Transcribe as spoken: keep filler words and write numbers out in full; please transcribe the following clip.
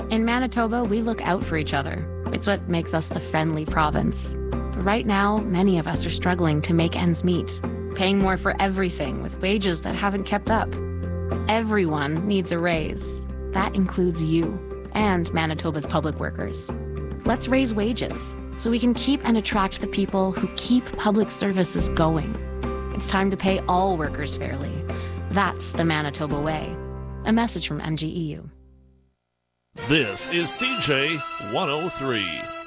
In Manitoba, we look out for each other. It's what makes us the friendly province. But right now, many of us are struggling to make ends meet, paying more for everything with wages that haven't kept up. Everyone needs a raise. That includes you and Manitoba's public workers. Let's raise wages so we can keep and attract the people who keep public services going. It's time to pay all workers fairly. That's the Manitoba way. A message from M G E U. This is C J one oh three.